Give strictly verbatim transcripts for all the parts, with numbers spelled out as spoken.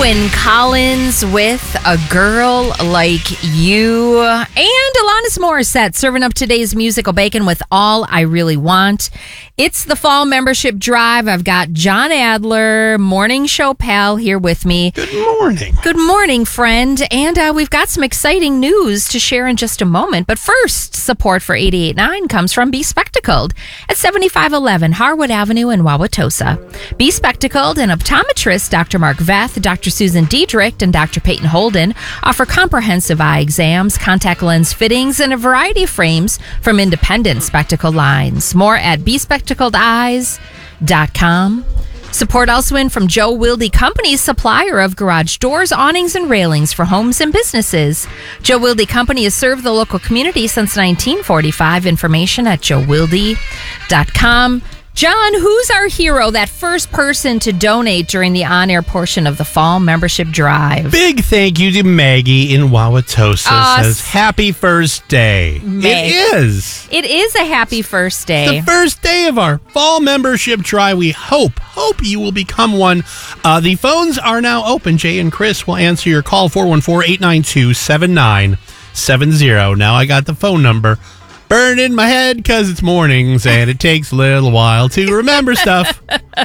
Edwyn Collins with A Girl Like You. And Alanis Morissette serving up today's musical bacon with All I Really Want. It's the fall membership drive. I've got John Adler, morning show pal, here with me. Good morning. Good morning, friend. And uh, we've got some exciting news to share in just a moment. But first, support for eighty-eight point nine comes from Be Spectacled at seventy-five eleven Harwood Avenue in Wauwatosa. Be Spectacled and optometrist Doctor Mark Veth, Doctor Susan Diedrich, and Doctor Peyton Holden offer comprehensive eye exams, contact lens fittings, and a variety of frames from independent spectacle lines. More at be spectacled eyes dot com. Support also in from Joe Wilde Company, supplier of garage doors, awnings, and railings for homes and businesses. Joe Wilde Company has served the local community since nineteen forty-five. Information at joe wilde dot com. John, who's our hero, that first person to donate during the on-air portion of the fall membership drive? Big thank you to Maggie in Wauwatosa. Uh, says, happy first day. Meg. It is. It is a happy first day. The first day of our fall membership drive. We hope, hope you will become one. Uh, the phones are now open. Jay and Chris will answer your call, four one four, eight nine two, seven nine seven zero. Now I got the phone number burned in my head because it's mornings and it takes a little while to remember stuff.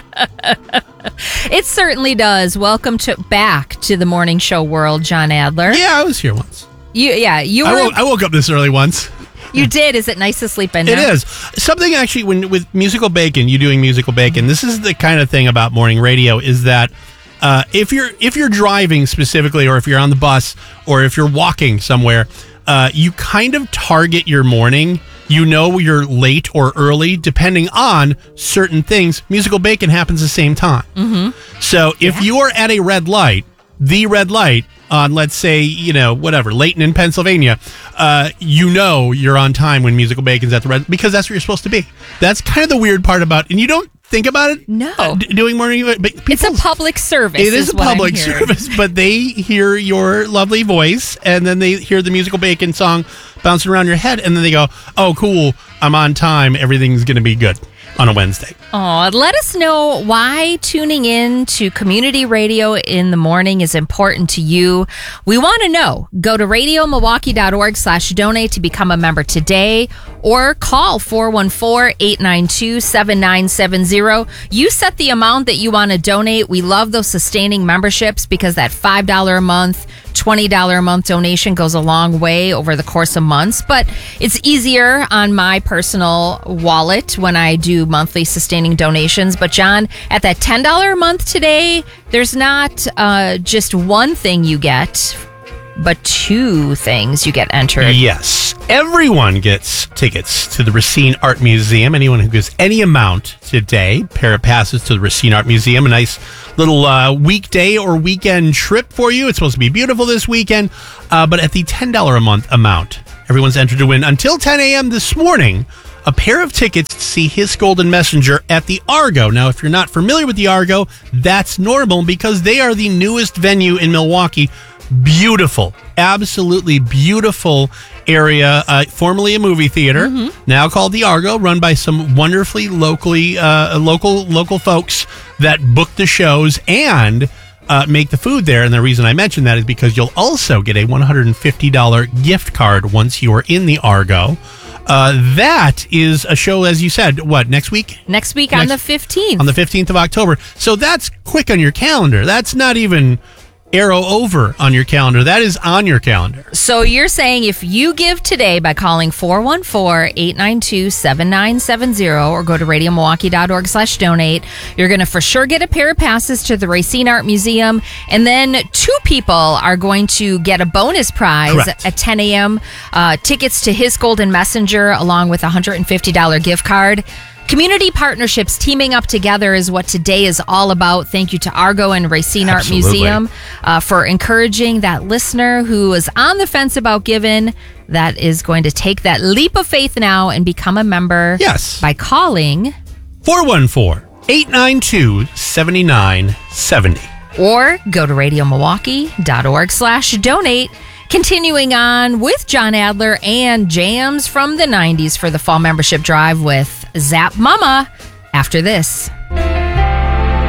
It certainly does. Welcome to back to the morning show world, John Adler. Yeah, I was here once. You, yeah, you I were. woke, I woke up this early once. You did. Is it nice to sleep in now? It is. Something actually, when with musical bacon, you doing musical bacon, this is the kind of thing about morning radio is that uh, if you're if you're driving specifically, or if you're on the bus, or if you're walking somewhere, uh, you kind of target your morning. You know you're late or early, depending on certain things. Musical bacon happens the same time. Mm-hmm. So if yeah. you are at a red light, the red light on, let's say, you know, whatever, Layton in Pennsylvania, uh, you know you're on time when musical bacon's at the red, because that's where you're supposed to be. That's kind of the weird part about, and you don't think about it. No. Uh, d- doing morning, but it's a public service. It is, is a public service, but they hear your lovely voice, and then they hear the musical bacon song bouncing around your head, and then they go, oh, cool, I'm on time, everything's going to be good on a Wednesday. Oh, let us know why tuning in to community radio in the morning is important to you. We want to know. Go to radio milwaukee dot org slash donate to become a member today, or call four one four, eight nine two, seven nine seven zero. You set the amount that you want to donate. We love those sustaining memberships because that five dollars a month, twenty dollars a month donation goes a long way over the course of months, but it's easier on my personal wallet when I do monthly sustaining donations. But John, at that ten dollars a month today, there's not uh, just one thing you get, but two things you get entered. Yes. Everyone gets tickets to the Racine Art Museum. Anyone who gives any amount today, pair of passes to the Racine Art Museum. A nice little uh, weekday or weekend trip for you. It's supposed to be beautiful this weekend. Uh, but at the ten dollars a month amount, everyone's entered to win until ten a.m. this morning a pair of tickets to see His Golden Messenger at the Argo. Now, if you're not familiar with the Argo, that's normal because they are the newest venue in Milwaukee. Beautiful, absolutely beautiful area, uh, formerly a movie theater, mm-hmm. now called the Argo, run by some wonderfully locally uh, local local folks that book the shows and uh, make the food there. And the reason I mention that is because you'll also get a one hundred fifty dollars gift card once you are in the Argo. Uh, that is a show, as you said, what, next week? Next week next, on the fifteenth. On the fifteenth of October. So that's quick on your calendar. That's not even arrow over on your calendar. That is on your calendar. So you're saying if you give today by calling four one four, eight nine two, seven nine seven zero or go to radio milwaukee dot org slash donate, you're going to for sure get a pair of passes to the Racine Art Museum. And then two people are going to get a bonus prize Correct. At ten a.m. Uh, tickets to His Golden Messenger along with a one hundred fifty dollars gift card. Community partnerships teaming up together is what today is all about. Thank you to Argo and Racine Art Museum uh, for encouraging that listener who is on the fence about giving, that is going to take that leap of faith now and become a member. Yes. By calling four one four, eight nine two, seven nine seven zero. Or go to radio milwaukee dot org slash donate. Continuing on with John Adler and jams from the nineties for the fall membership drive with Zap Mama after this.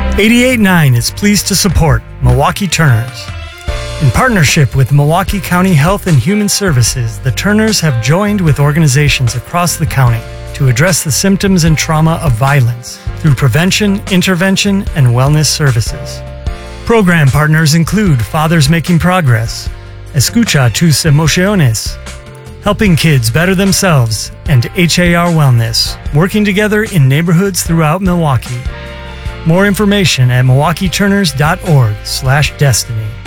eighty-eight point nine is pleased to support Milwaukee Turners. In partnership with Milwaukee County Health and Human Services, the Turners have joined with organizations across the county to address the symptoms and trauma of violence through prevention, intervention, and wellness services. Program partners include Fathers Making Progress, Escucha Tus Emociones, Helping Kids Better Themselves, and H A R Wellness, working together in neighborhoods throughout Milwaukee. More information at milwaukee turners dot org slash destiny.